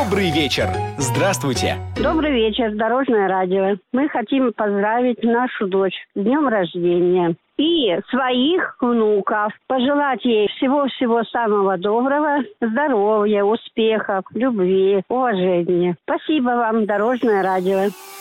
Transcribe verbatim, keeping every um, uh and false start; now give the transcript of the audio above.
Добрый вечер. Здравствуйте. Добрый вечер, Дорожное радио. Мы хотим поздравить нашу дочь с днем рождения. И своих внуков. Пожелать ей всего-всего самого доброго, здоровья, успехов, любви, уважения. Спасибо вам, Дорожное радио.